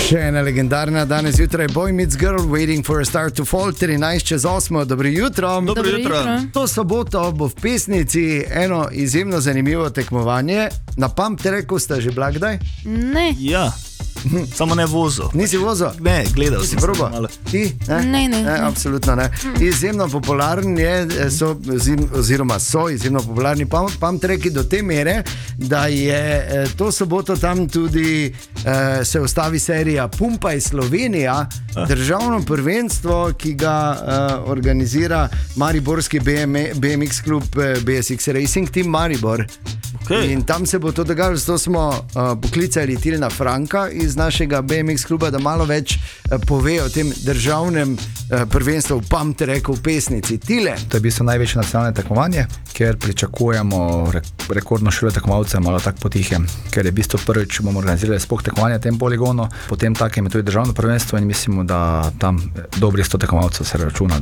Še ena legendarna danes jutraj, Boy Meets Girl, Waiting for a Star to Fall, 13:08, dobro jutro. Dobro jutro. To soboto bo v Pesnici eno izjemno zanimivo tekmovanje. Na Pump Tracku sta že bila kdaj? Ne. Ja, samo ne vozil. Nisi vozil? Ne, gledal Si sem proba? malo. Ti? Ne. Absolutno ne. Izjemno popularen je, so izjemno popularni Pump Tracki do te mere, da je to soboto tam tudi se ustavi serija Pumpaj Slovenija, državno prvenstvo, ki ga organizira mariborski BMX klub BSX Racing Team Maribor. Okay. In tam se bo to dogajalo, zato smo poklicali Tilna Franka iz našega BMX kluba, da malo več pove o tem državnem prvenstvu v Pump Tracku v Pesnici. Tile. To je v bistvu največje nacionalno tekmovanje, ker pričakujemo rekordno število tekmovalcev, malo tako potihem, ker je v bistvu prvič bomo organizirali sploh tekmovanje na tem poligonu, potem takem je tudi državno prvenstvo in mislimo, da tam dobrih 100 tekmovalcev se računa.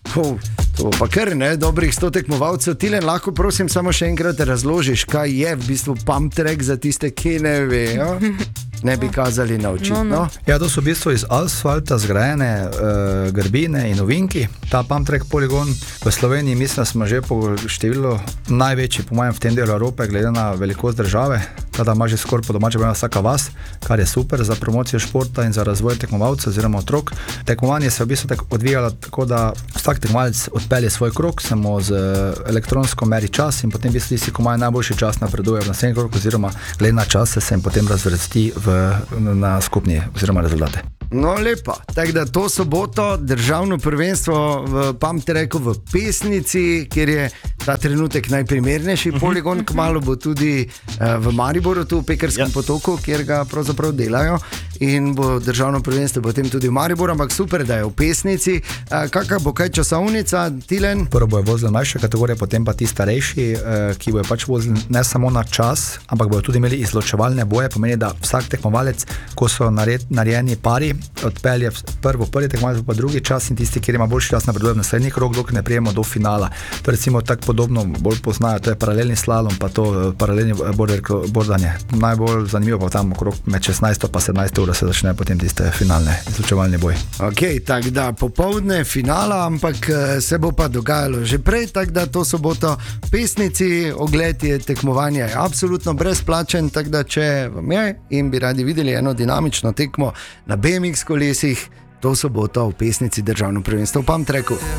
To pa kar ne, dobrih 100 tekmovalcev. Tilen, lahko prosim samo še enkrat razložiš, kaj je v bistvu Pump Track za tiste, ki ne vejo. Ne bi kazali naučiti. No. Ja, to so v bistvu iz asfalta zgrajene grbine in ovinki. Ta Pump Track poligon v Sloveniji mislim, da smo že po številu največji, po mojem, v tem delu Evrope, glede na velikost države. Tada ima že skoraj po domače povedano vsaka vas, kar je super za promocijo športa in za razvoj tekmovalcev oziroma otrok. Tekmovanje se v bistvu odvijalo tako, da vsak tekmovalec odpelje svoj krog, se mu z elektronsko meri čas in potem v bistvu tisti, ko imajo najboljši čas, napredujejo v naslednji krog oziroma glede na čas se jim potem razvrsti na skupni oziroma rezultate. No, lepa. Tako da to soboto državno prvenstvo v Pump Tracku v Pesnici, kjer je ta trenutek najprimernejši poligon, kmalu bo tudi v Mariboru, tu v Pekarskem potoku, kjer ga pravzaprav delajo in bo državno prvenstvo potem tudi v Mariboru, ampak super, da je v Pesnici. Kakšna bo kaj časovnica, Tilen? Prvo bojo vozili mlajše kategorije, potem pa ti starejši, ki bojo pač vozili ne samo na čas, ampak bojo tudi imeli izločevalne boje, pomeni, da vsak tekmovalec, ko so narejeni pari, odpelje prvi tekmovalec, pa drugi čas in tisti, kjer ima boljši čas, napreduje v naslednji krog, dokler ne prijemo do finala. To recimo tako podobno bolj poznajo, to je paralelni slalom, pa to paralelni bordanje. Najbolj zanimivo pa tam okrog med 16 pa 17 ura se začne potem tiste finalne izločevalni boj. Ok, tako da popoldne finala, ampak se bo pa dogajalo že prej, tako da to soboto v Pesnici, ogled je tekmovanja je absolutno brezplačen, tako da če vam je in bi radi videli eno dinamično tekmo na BMX kolesih, to soboto v Pesnici državno prvenstvo v Pump Tracku.